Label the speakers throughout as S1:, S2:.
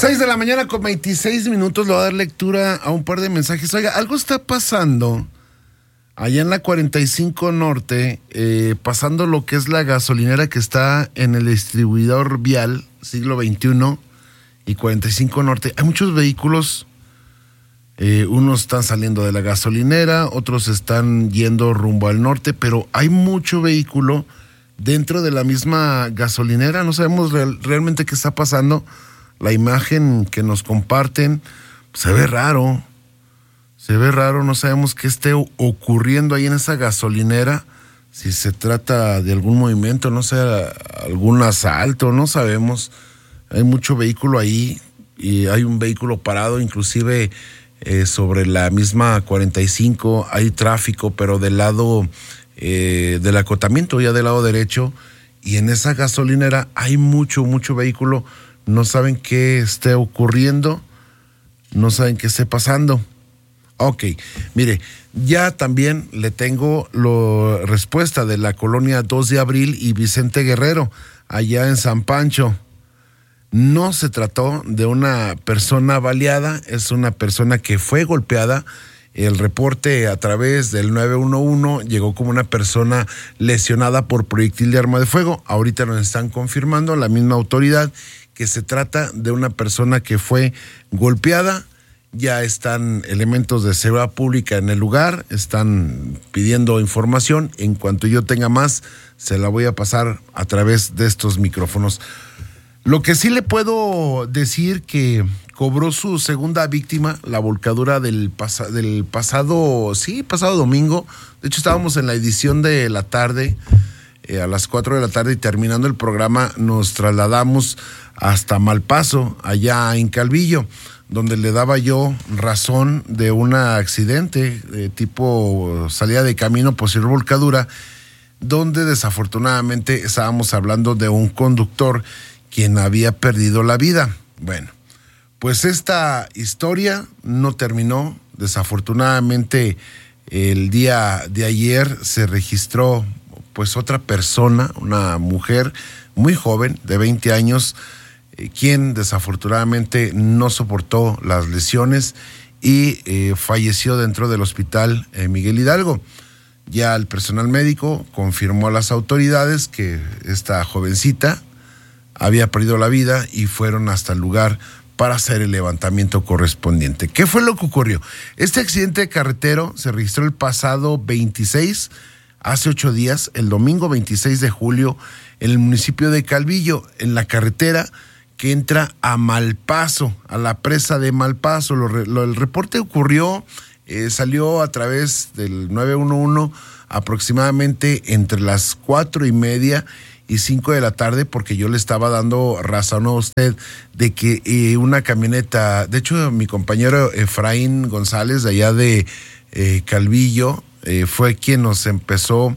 S1: 6 de la mañana con 26 minutos. Le voy a dar lectura a un par de mensajes. Oiga, algo está pasando allá en la 45 Norte, pasando lo que es la gasolinera que está en el distribuidor vial siglo XXI y 45 Norte. Hay muchos vehículos, unos están saliendo de la gasolinera, otros están yendo rumbo al norte, pero hay mucho vehículo dentro de la misma gasolinera. No sabemos realmente qué está pasando. La imagen que nos comparten se ve raro, no sabemos qué esté ocurriendo ahí en esa gasolinera, si se trata de algún movimiento, no sé, algún asalto, no sabemos. Hay mucho vehículo ahí y hay un vehículo parado, inclusive sobre la misma 45 hay tráfico, pero del lado del acotamiento, ya del lado derecho, y en esa gasolinera hay mucho vehículo. No saben qué esté ocurriendo, no saben qué esté pasando. Ok, mire, ya también le tengo la respuesta de la colonia 2 de Abril y Vicente Guerrero, allá en San Pancho. No se trató de una persona baleada, es una persona que fue golpeada. El reporte a través del 911 llegó como una persona lesionada por proyectil de arma de fuego. Ahorita nos están confirmando la misma autoridad que se trata de una persona que fue golpeada. Ya están elementos de seguridad pública en el lugar, están pidiendo información. En cuanto yo tenga más, se la voy a pasar a través de estos micrófonos. Lo que sí le puedo decir que cobró su segunda víctima, la volcadura del pasado domingo. De hecho, estábamos en la edición de la tarde, a las 4 de la tarde, y terminando el programa nos trasladamos hasta Malpaso, allá en Calvillo, donde le daba yo razón de un accidente de tipo salida de camino, posterior volcadura, donde desafortunadamente estábamos hablando de un conductor quien había perdido la vida. Bueno, pues esta historia no terminó. Desafortunadamente, el día de ayer se registró pues otra persona, una mujer muy joven de 20 años, quien desafortunadamente no soportó las lesiones y falleció dentro del hospital Miguel Hidalgo. Ya el personal médico confirmó a las autoridades que esta jovencita había perdido la vida y fueron hasta el lugar para hacer el levantamiento correspondiente. ¿Qué fue lo que ocurrió? Este accidente carretero se registró el pasado 26, hace 8 días, el domingo 26 de julio, en el municipio de Calvillo, en la carretera que entra a Malpaso, a la presa de Malpaso. El reporte ocurrió, salió a través del 911 aproximadamente entre las 4:30 y 5 de la tarde, porque yo le estaba dando razón a usted de que una camioneta, de hecho mi compañero Efraín González de allá de Calvillo fue quien nos empezó,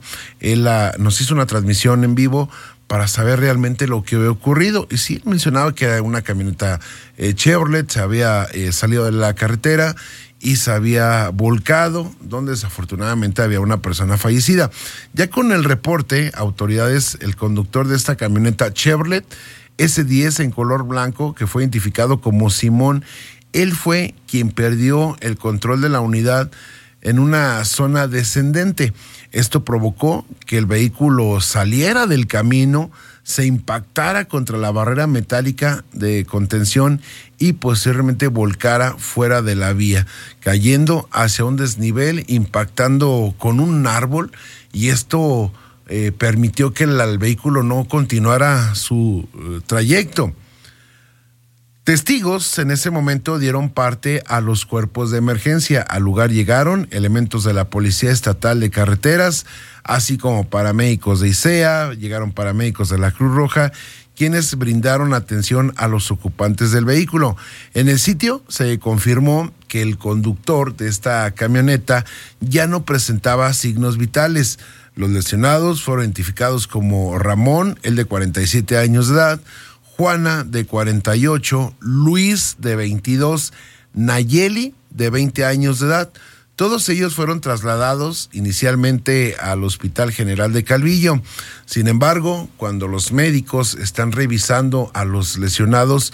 S1: nos hizo una transmisión en vivo para saber realmente lo que había ocurrido. Y sí, mencionaba que era una camioneta Chevrolet, se había salido de la carretera y se había volcado, donde desafortunadamente había una persona fallecida. Ya con el reporte, autoridades, el conductor de esta camioneta Chevrolet S10 en color blanco, que fue identificado como Simón, él fue quien perdió el control de la unidad en una zona descendente. Esto provocó que el vehículo saliera del camino, se impactara contra la barrera metálica de contención y posteriormente volcara fuera de la vía, cayendo hacia un desnivel, impactando con un árbol, y esto permitió que el vehículo no continuara su trayecto. Testigos en ese momento dieron parte a los cuerpos de emergencia. Al lugar llegaron elementos de la Policía Estatal de Carreteras, así como paramédicos de ICEA, llegaron paramédicos de la Cruz Roja, quienes brindaron atención a los ocupantes del vehículo. En el sitio se confirmó que el conductor de esta camioneta ya no presentaba signos vitales. Los lesionados fueron identificados como Ramón, el de 47 años de edad, Juana, de 48, Luis, de 22, Nayeli, de 20 años de edad. Todos ellos fueron trasladados inicialmente al Hospital General de Calvillo. Sin embargo, cuando los médicos están revisando a los lesionados,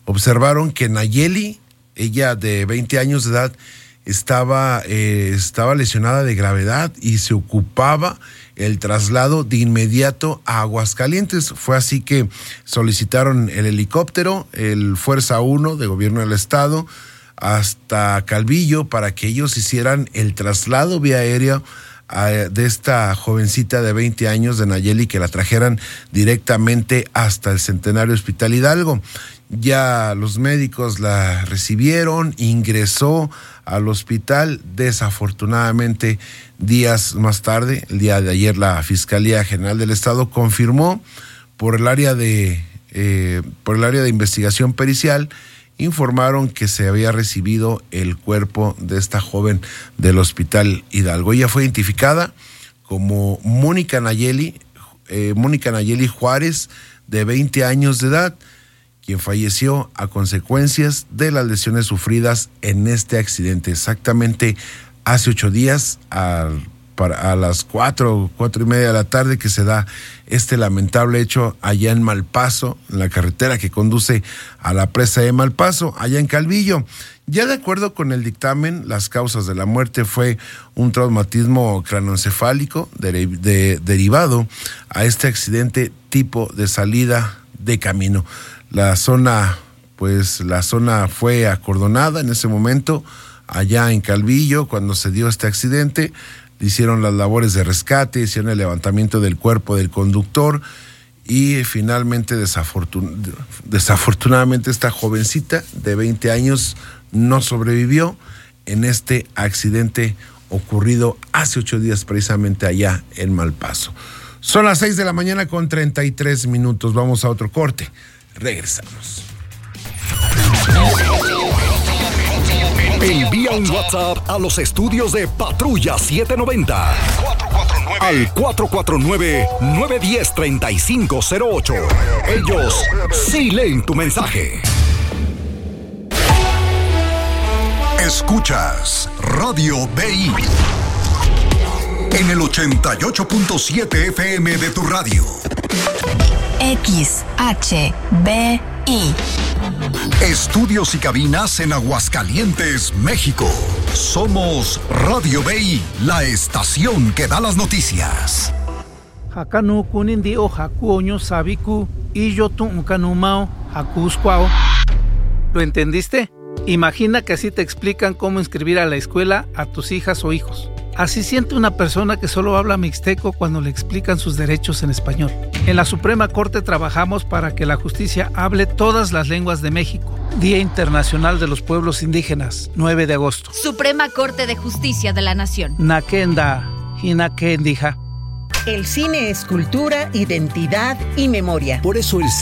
S1: observaron que Nayeli, ella de 20 años de edad, estaba lesionada de gravedad y se ocupaba el traslado de inmediato a Aguascalientes. Fue así que solicitaron el helicóptero, el Fuerza 1 de Gobierno del Estado, hasta Calvillo para que ellos hicieran el traslado vía aérea de esta jovencita de 20 años, de Nayeli, que la trajeran directamente hasta el Centenario Hospital Hidalgo. Ya los médicos la recibieron, ingresó al hospital. Desafortunadamente, días más tarde, el día de ayer, la Fiscalía General del Estado confirmó por el área de investigación pericial, informaron que se había recibido el cuerpo de esta joven del Hospital Hidalgo. Ella fue identificada como Mónica Nayeli Juárez, de 20 años de edad, quien falleció a consecuencias de las lesiones sufridas en este accidente. Exactamente hace 8 días, a las 4:30 de la tarde, que se da este lamentable hecho allá en Malpaso, en la carretera que conduce a la presa de Malpaso, allá en Calvillo. Ya de acuerdo con el dictamen, las causas de la muerte fue un traumatismo craneoencefálico derivado a este accidente tipo de salida de camino. La zona fue acordonada en ese momento, allá en Calvillo, cuando se dio este accidente. Hicieron las labores de rescate, hicieron el levantamiento del cuerpo del conductor y finalmente, desafortunadamente, esta jovencita de 20 años no sobrevivió en este accidente ocurrido hace 8 días, precisamente allá en Malpaso. Son las 6 de la mañana con 33 minutos. Vamos a otro corte. Regresamos.
S2: Envía un WhatsApp a los estudios de Patrulla 790 al 449-910-3508. Ellos sí leen tu mensaje. Escuchas Radio BI en el 88.7 FM de tu radio.
S3: XHBI.
S2: Estudios y cabinas en Aguascalientes, México. Somos Radio BI, la estación que da las noticias.
S4: Hakanu kunindi o hakuoño sabiku y yo tuncanumao hakuscuao. ¿Lo entendiste? Imagina que así te explican cómo inscribir a la escuela a tus hijas o hijos. Así siente una persona que solo habla mixteco cuando le explican sus derechos en español. En la Suprema Corte trabajamos para que la justicia hable todas las lenguas de México. Día Internacional de los Pueblos Indígenas, 9 de agosto.
S3: Suprema Corte de Justicia de la Nación.
S4: Nakenda, hinakendija.
S5: El cine es cultura, identidad y memoria.
S2: Por eso el